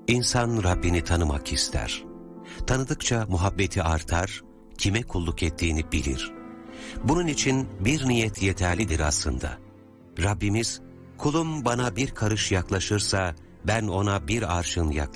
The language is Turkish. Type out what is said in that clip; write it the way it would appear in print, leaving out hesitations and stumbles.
İnsan Rabbini tanımak ister. Tanıdıkça muhabbeti artar, kime kulluk ettiğini bilir. Bunun için bir niyet yeterlidir aslında. Rabbimiz, kulum bana bir karış yaklaşırsa ben ona bir arşın yaklaşırım.